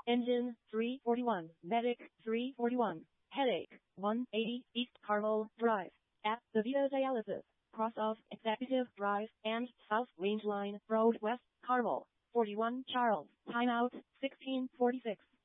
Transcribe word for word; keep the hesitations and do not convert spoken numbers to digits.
Engine three forty-one, Medic three forty-one, Headache one eighty, East Carmel Drive, at the Vita Dialysis, cross of Executive Drive and South Range Line Road, West Carmel, forty-one Charles, timeout sixteen forty-six.